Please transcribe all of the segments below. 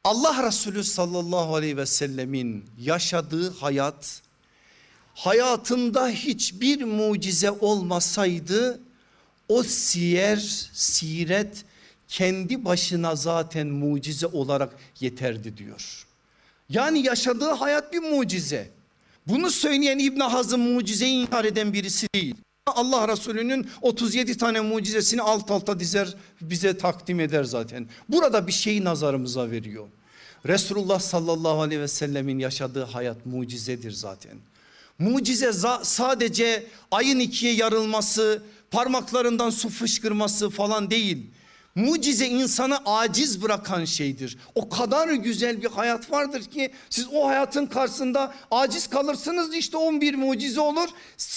Allah Resulü sallallahu aleyhi ve sellemin yaşadığı hayatında hiçbir mucize olmasaydı o siret kendi başına zaten mucize olarak yeterdi diyor. Yani yaşadığı hayat bir mucize. Bunu söyleyen İbn Hazm mucizeyi inkar eden birisi değil. Allah Resulü'nün 37 tane mucizesini alt alta dizer, bize takdim eder zaten. Burada bir şeyi nazarımıza veriyor. Resulullah sallallahu aleyhi ve sellemin yaşadığı hayat mucizedir zaten. Mucize sadece ayın ikiye yarılması, parmaklarından su fışkırması falan değil. Mucize insanı aciz bırakan şeydir. O kadar güzel bir hayat vardır ki siz o hayatın karşısında aciz kalırsınız, işte 11 mucize olur.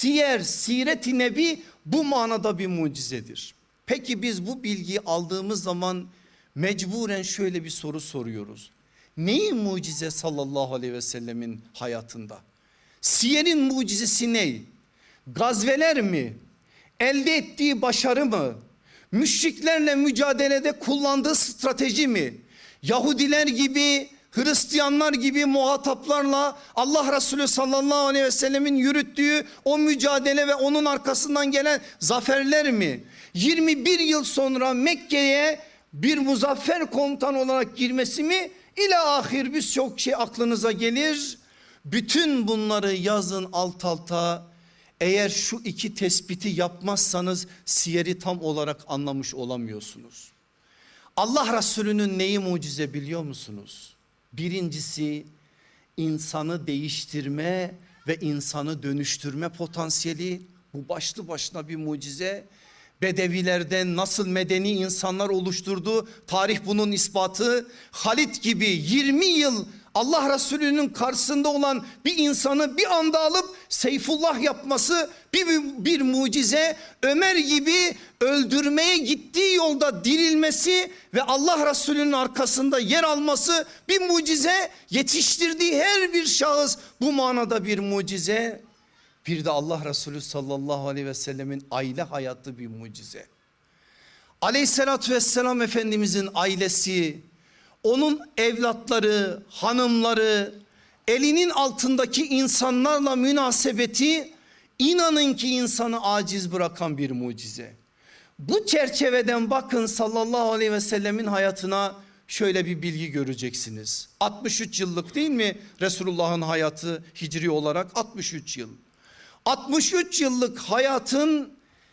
Siret-i Nebi bu manada bir mucizedir. Peki biz bu bilgiyi aldığımız zaman mecburen şöyle bir soru soruyoruz. Neyi mucize sallallahu aleyhi ve sellemin hayatında? Siyerin mucizesi ne? Gazveler mi? Elde ettiği başarı mı? Müşriklerle mücadelede kullandığı strateji mi? Yahudiler gibi, Hristiyanlar gibi muhataplarla Allah Resulü sallallahu aleyhi ve sellemin yürüttüğü o mücadele ve onun arkasından gelen zaferler mi? 21 yıl sonra Mekke'ye bir muzaffer komutan olarak girmesi mi? İla ahir birçok şey aklınıza gelir. Bütün bunları yazın alt alta. Eğer şu iki tespiti yapmazsanız siyeri tam olarak anlamış olamıyorsunuz. Allah Resulü'nün neyi mucize biliyor musunuz? Birincisi insanı değiştirme ve insanı dönüştürme potansiyeli. Bu başlı başına bir mucize. Bedevilerden nasıl medeni insanlar oluşturdu, tarih bunun ispatı. Halit gibi 20 yıl Allah Resulü'nün karşısında olan bir insanı bir anda alıp Seyfullah yapması bir mucize. Ömer gibi öldürmeye gittiği yolda dirilmesi ve Allah Resulü'nün arkasında yer alması bir mucize. Yetiştirdiği her bir şahıs bu manada bir mucize. Bir de Allah Resulü sallallahu aleyhi ve sellemin aile hayatı bir mucize. Aleyhissalatü vesselam Efendimizin ailesi, onun evlatları, hanımları, elinin altındaki insanlarla münasebeti inanın ki insanı aciz bırakan bir mucize. Bu çerçeveden bakın sallallahu aleyhi ve sellemin hayatına, şöyle bir bilgi göreceksiniz. 63 yıllık değil mi Resulullah'ın hayatı hicri olarak? 63 yıl. 63 yıllık hayatın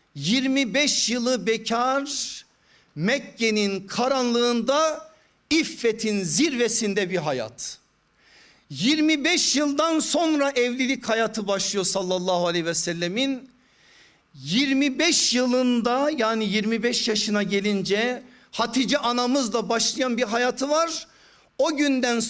25 yılı bekar, Mekke'nin karanlığında İffetin zirvesinde bir hayat. 25 yıldan sonra evlilik hayatı başlıyor sallallahu aleyhi ve sellemin. 25 yılında, yani 25 yaşına gelince Hatice anamızla başlayan bir hayatı var. O günden